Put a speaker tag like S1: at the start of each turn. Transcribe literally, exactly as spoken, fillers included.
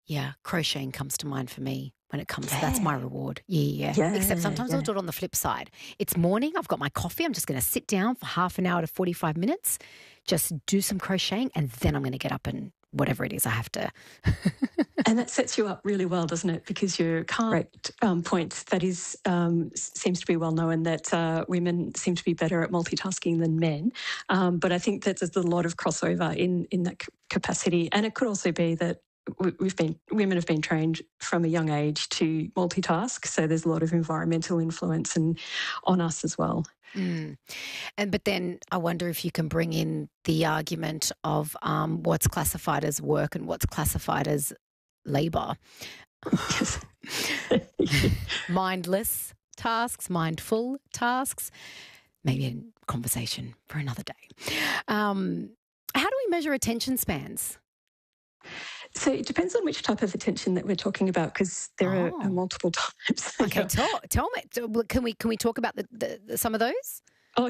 S1: Yeah, crocheting comes to mind for me when it comes.
S2: Yeah.
S1: That's my reward. Yeah, yeah.
S2: Yeah,
S1: Except sometimes
S2: yeah.
S1: I'll do it on the flip side. It's morning. I've got my coffee. I'm just going to sit down for half an hour to forty-five minutes, just do some crocheting, and then I'm going to get up and whatever it is I have to.
S2: And that sets you up really well, doesn't it? Because your correct um, point, that is, um, seems to be well known that uh, women seem to be better at multitasking than men. Um, but I think that there's a lot of crossover in in that c- capacity, and it could also be that we- we've been women have been trained from a young age to multitask. So there's a lot of environmental influence and on us as well.
S1: Mm. And but then I wonder if you can bring in the argument of um, what's classified as work and what's classified as labour. Mindless tasks, mindful tasks. Maybe a conversation for another day. Um, how do we measure attention spans?
S2: So it depends on which type of attention that we're talking about, because there
S1: Oh.
S2: are, are multiple types.
S1: Okay, tell, tell me. Can we can we talk about the, the, the some of those?